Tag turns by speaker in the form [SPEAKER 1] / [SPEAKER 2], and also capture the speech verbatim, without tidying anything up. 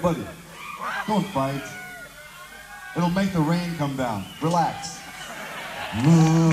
[SPEAKER 1] buddy, don't fight. It'll make the rain come down. Relax.